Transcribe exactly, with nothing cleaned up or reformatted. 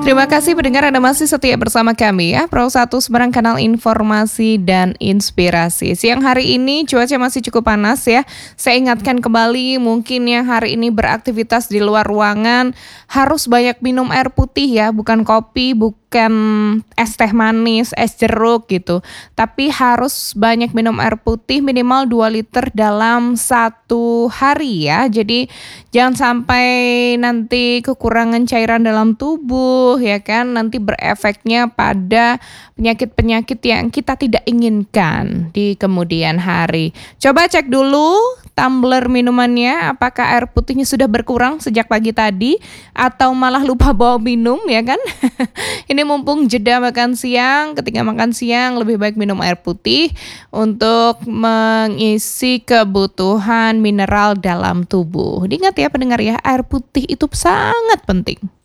Terima kasih pendengar Anda masih setia bersama kami ya, Pro satu Semarang, kanal informasi dan inspirasi. Siang hari ini cuaca masih cukup panas ya. Saya ingatkan kembali, mungkin yang hari ini beraktivitas di luar ruangan harus banyak minum air putih ya, bukan kopi, bukan es teh manis, es jeruk gitu. Tapi harus banyak minum air putih minimal dua liter dalam satu hari ya. Jadi jangan sampai nanti kekurangan cairan dalam tubuh ya kan, nanti berefeknya pada penyakit-penyakit yang kita tidak inginkan di kemudian hari. Coba cek dulu tumbler minumannya, apakah air putihnya sudah berkurang sejak pagi tadi atau malah lupa bawa minum ya kan. Ini mumpung jeda makan siang, ketika makan siang lebih baik minum air putih untuk mengisi kebutuhan mineral dalam tubuh. Diingat ya pendengar ya, air putih itu sangat penting.